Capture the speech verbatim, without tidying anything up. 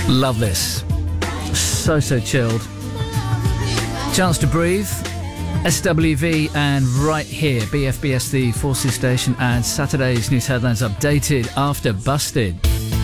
Love this. So, so chilled. Chance to Breathe, S W V, and right here, B F B S, the Forces Station, and Saturday's news headlines updated after Busted.